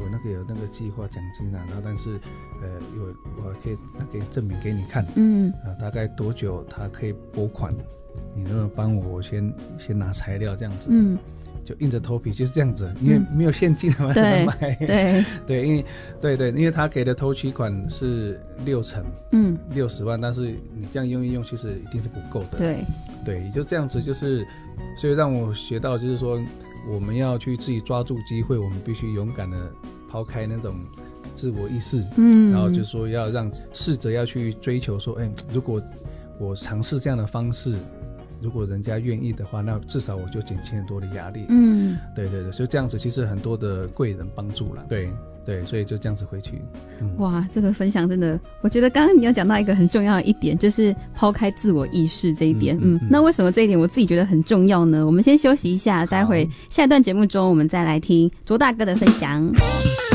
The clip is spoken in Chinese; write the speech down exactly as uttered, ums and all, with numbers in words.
那个有那个计划奖金啊，然后但是呃有我可以可以证明给你看， 嗯啊大概多久他可以拨款，你能不能帮我，我先先拿材料这样子， 嗯， 就硬着头皮就是这样子，因为没有现金的嘛，怎么买？ 对对，因为对对，因为他给的头期款是六成， 嗯， 六十万，但是你这样用一用，其实一定是不够的。 对对，也就这样子，就是所以让我学到，就是说我们要去自己抓住机会，我们必须勇敢的抛开那种自我意识， 嗯， 然后就是说要让试着要去追求说，哎，如果我尝试这样的方式。如果人家愿意的话，那至少我就减轻很多的压力。 嗯， 对对对，所以这样子其实很多的贵人帮助了。对对，所以就这样子回去。嗯、 哇，这个分享真的，我觉得刚刚你有讲到一个很重要的一点，就是抛开自我意识这一点。嗯，嗯嗯那为什么这一点我自己觉得很重要呢？我们先休息一下，待会下一段节目中我们再来听卓大哥的分享。